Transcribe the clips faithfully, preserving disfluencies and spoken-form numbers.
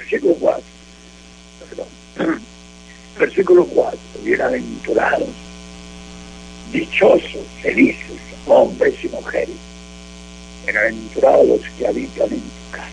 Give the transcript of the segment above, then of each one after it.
Versículo cuatro. Perdón. Versículo cuatro. Bienaventurados, dichosos, felices, hombres y mujeres. Bienaventurados los que habitan en tu casa.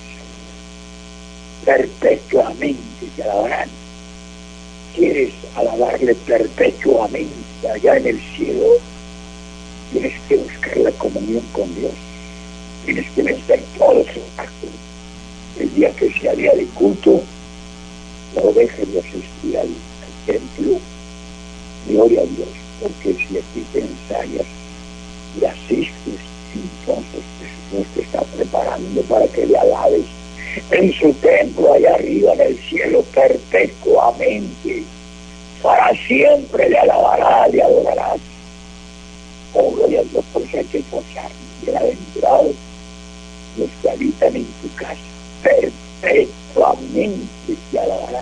Perpetuamente te alabarán. ¿Quieres alabarle perpetuamente allá en el cielo? Tienes que buscar la comunión con Dios. Tienes que vencer todos sus actos. El día que sea día de culto, no dejes de asistir al, al templo. Gloria a Dios, porque si aquí te ensayas y asistes, entonces Jesús te está preparando para que le alabes en su templo allá arriba en el cielo perpetuamente. Para siempre le alabarás, le adorarás. Oh, gloria a Dios, por eso hay que esforzarnos. Bienaventurados los que habitan en tu casa, perpetuamente te alabarás.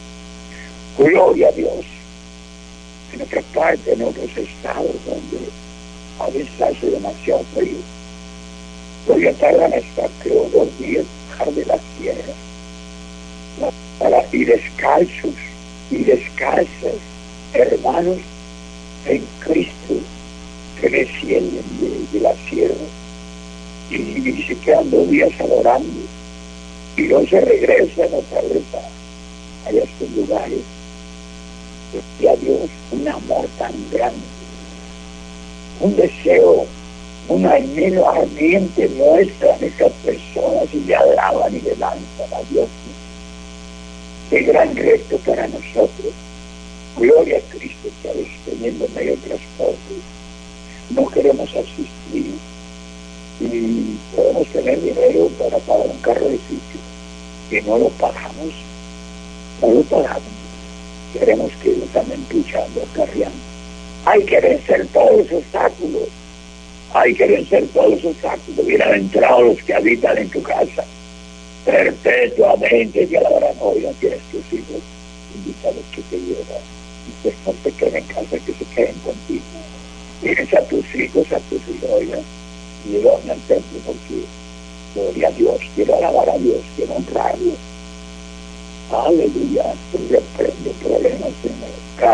Gloria a Dios. En otra parte, en otros estados donde a veces hace demasiado frío, todavía tardan hasta creo dos días bajar de la tierra para ir descalzos y descalzas, hermanos en Cristo, que descienden de, de la sierra y, y se quedan dos días adorando y no se regresan otra vez a, a estos lugares. Y a Dios, un amor tan grande, un deseo, un anhelo ardiente muestran esas personas y le alaban y le lanzan a Dios. Qué gran reto para nosotros. Gloria a Cristo, que a veces teniendo medio transporte no queremos asistir y podemos tener dinero para pagar un carro de sitio que no lo pagamos, no lo pagamos. Queremos que nos anden luchando, acarreando. Hay que vencer todos los obstáculos. Hay que vencer todos los obstáculos. Bienaventurados los que habitan en tu casa. Perpetuamente te alabarán. Hoy no tienes tus hijos. Invítalos que te llevan. Y que no te queden en casa, que se queden contigo. Tienes a tus hijos, a tus hijos, oigan. Y llevan al templo porque gloria a Dios. Quiero alabar a Dios. Quiero honrarlo. Aleluya. Reprende problemas en el